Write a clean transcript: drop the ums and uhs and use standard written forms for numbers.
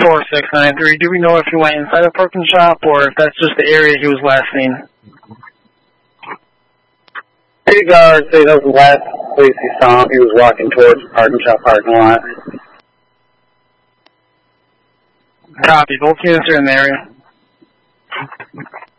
4693, do we know if he went inside the Perkins shop or if that's just the area he was last seen? City guard say that was the last place he saw him. He was walking towards the Perkins shop parking lot. Copy. Both units are in the area.